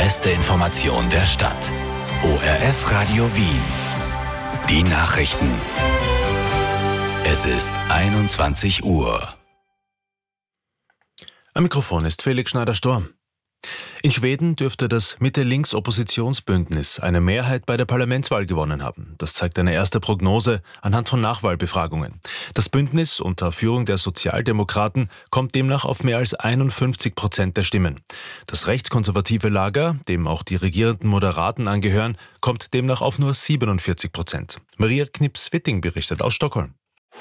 beste Information der Stadt. ORF Radio Wien. Die Nachrichten. Es ist 21 Uhr. Am Mikrofon ist Felix Schneider-Storm. In Schweden dürfte das Mitte-Links-Oppositionsbündnis eine Mehrheit bei der Parlamentswahl gewonnen haben. Das zeigt eine erste Prognose anhand von Nachwahlbefragungen. Das Bündnis unter Führung der Sozialdemokraten kommt demnach auf mehr als 51% der Stimmen. Das rechtskonservative Lager, dem auch die regierenden Moderaten angehören, kommt demnach auf nur 47%. Maria Knips-Witting berichtet aus Stockholm.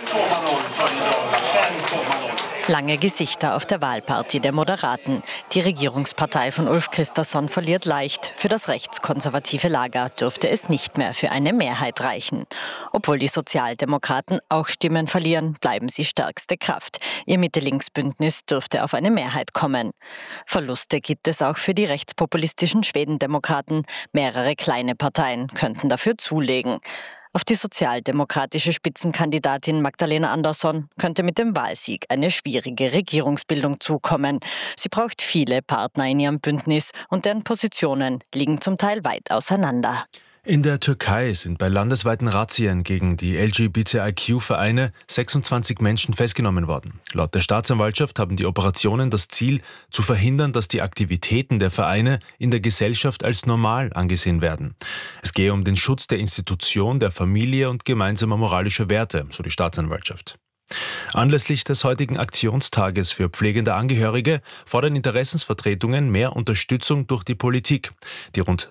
Lange Gesichter auf der Wahlparty der Moderaten. Die Regierungspartei von Ulf Kristersson verliert leicht. Für das rechtskonservative Lager dürfte es nicht mehr für eine Mehrheit reichen. Obwohl die Sozialdemokraten auch Stimmen verlieren, bleiben sie stärkste Kraft. Ihr Mitte-Links-Bündnis dürfte auf eine Mehrheit kommen. Verluste gibt es auch für die rechtspopulistischen Schwedendemokraten. Mehrere kleine Parteien könnten dafür zulegen. Auf die sozialdemokratische Spitzenkandidatin Magdalena Andersson könnte mit dem Wahlsieg eine schwierige Regierungsbildung zukommen. Sie braucht viele Partner in ihrem Bündnis und deren Positionen liegen zum Teil weit auseinander. In der Türkei sind bei landesweiten Razzien gegen die LGBTIQ-Vereine 26 Menschen festgenommen worden. Laut der Staatsanwaltschaft haben die Operationen das Ziel, zu verhindern, dass die Aktivitäten der Vereine in der Gesellschaft als normal angesehen werden. Es gehe um den Schutz der Institution, der Familie und gemeinsamer moralischer Werte, so die Staatsanwaltschaft. Anlässlich des heutigen Aktionstages für pflegende Angehörige fordern Interessensvertretungen mehr Unterstützung durch die Politik. Die rund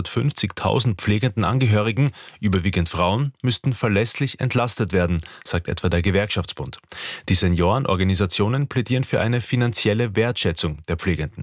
950.000 pflegenden Angehörigen, überwiegend Frauen, müssten verlässlich entlastet werden, sagt etwa der Gewerkschaftsbund. Die Seniorenorganisationen plädieren für eine finanzielle Wertschätzung der Pflegenden.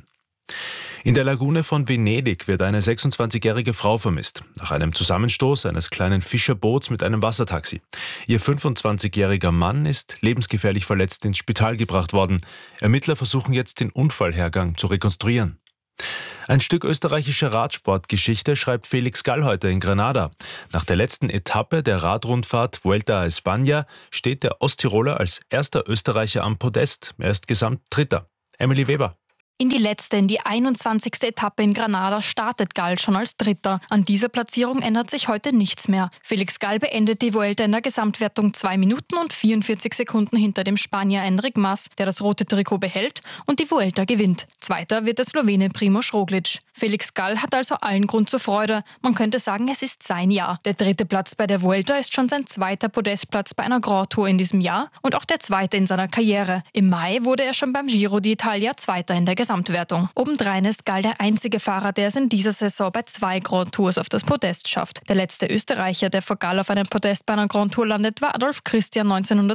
In der Lagune von Venedig wird eine 26-jährige Frau vermisst, nach einem Zusammenstoß eines kleinen Fischerboots mit einem Wassertaxi. Ihr 25-jähriger Mann ist lebensgefährlich verletzt ins Spital gebracht worden. Ermittler versuchen jetzt, den Unfallhergang zu rekonstruieren. Ein Stück österreichischer Radsportgeschichte schreibt Felix Gall heute in Granada. Nach der letzten Etappe der Radrundfahrt Vuelta a España steht der Osttiroler als erster Österreicher am Podest. Er ist Gesamtdritter. Emily Weber. In die 21. Etappe in Granada startet Gall schon als Dritter. An dieser Platzierung ändert sich heute nichts mehr. Felix Gall beendet die Vuelta in der Gesamtwertung 2 Minuten und 44 Sekunden hinter dem Spanier Enric Mas, der das rote Trikot behält und die Vuelta gewinnt. Zweiter wird der Slowene Primož Roglič. Felix Gall hat also allen Grund zur Freude. Man könnte sagen, es ist sein Jahr. Der 3. Platz bei der Vuelta ist schon sein 2. Podestplatz bei einer Grand Tour in diesem Jahr und auch der 2. in seiner Karriere. Im Mai wurde er schon beim Giro d'Italia 2. in der Gesamtwertung. Obendrein ist Gall der einzige Fahrer, der es in dieser Saison bei 2 Grand Tours auf das Podest schafft. Der letzte Österreicher, der vor Gall auf einem Podest bei einer Grand Tour landet, war Adolf Christian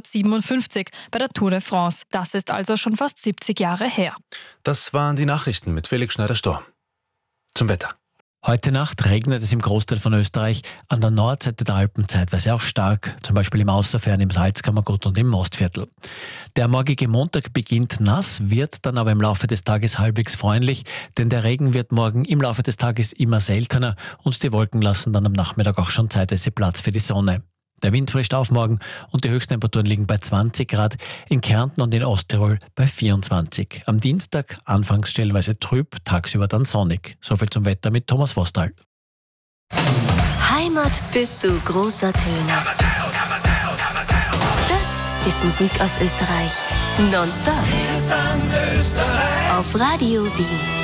1957 bei der Tour de France. Das ist also schon fast 70 Jahre her. Das waren die Nachrichten mit Felix Schneider-Storm. Zum Wetter. Heute Nacht regnet es im Großteil von Österreich, an der Nordseite der Alpen zeitweise auch stark, zum Beispiel im Außerfern, im Salzkammergut und im Mostviertel. Der morgige Montag beginnt nass, wird dann aber im Laufe des Tages halbwegs freundlich, denn der Regen wird morgen im Laufe des Tages immer seltener und die Wolken lassen dann am Nachmittag auch schon zeitweise Platz für die Sonne. Der Wind frischt auf morgen und die Höchsttemperaturen liegen bei 20 Grad, in Kärnten und in Osttirol bei 24. Am Dienstag anfangs stellenweise trüb, tagsüber dann sonnig. Soviel zum Wetter mit Thomas Vostal. Heimat bist du großer Töne. Das ist Musik aus Österreich. Nonstop. Auf Radio Wien.